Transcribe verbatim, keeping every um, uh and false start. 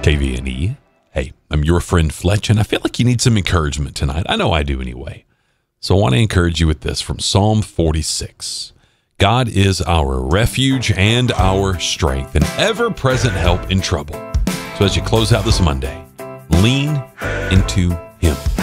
K V N E. Hey, I'm your friend Fletch, and I feel like you need some encouragement tonight. I know I do anyway. So I want to encourage you with this from Psalm forty-six. God is our refuge and our strength, an ever-present help in trouble. So as you close out this Monday, lean into Him.